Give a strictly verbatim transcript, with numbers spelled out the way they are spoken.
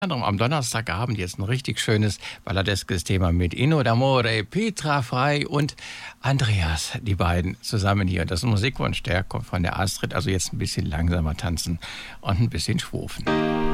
Anderem am Donnerstagabend jetzt ein richtig schönes balladeskes Thema mit Inno d'Amore, Petra Frei und Andreas, die beiden zusammen hier. Das ist ein Musikwunsch, der kommt von der Astrid, also jetzt ein bisschen langsamer tanzen und ein bisschen schwufen.